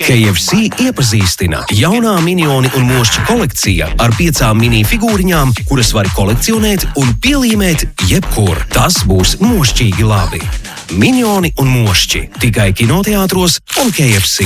KFC iepazīstina jaunā Minioni un mošķi kolekcija ar 5 mini figūriņām, kuras var kolekcionēt un pielīmēt jebkur. Tas būs mošķīgi labi. Minioni un mošķi tikai kinoteātros un KFC.